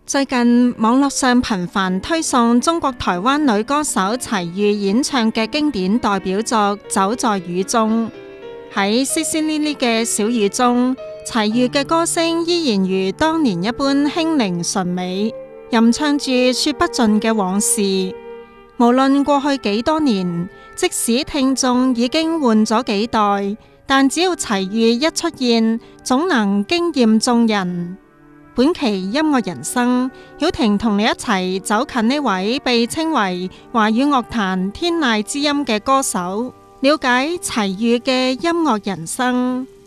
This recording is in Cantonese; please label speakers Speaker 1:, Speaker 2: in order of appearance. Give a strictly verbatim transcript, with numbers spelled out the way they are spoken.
Speaker 1: 最近網絡上頻繁推送中國台灣女歌手齊豫演唱嘅經典代表作《走在雨中》。喺淅淅瀝瀝嘅小雨中，齊豫嘅歌聲依然如當年一般輕靈純美，吟唱住說不盡嘅往事。無論過去幾多年，即使聽眾已經換咗幾代，但只要齊豫一出現，總能驚艷眾人。本期音樂人生，曉婷同你一齊走近呢位被稱為華語樂壇天籟之音嘅歌手，了解齊豫嘅音樂人生。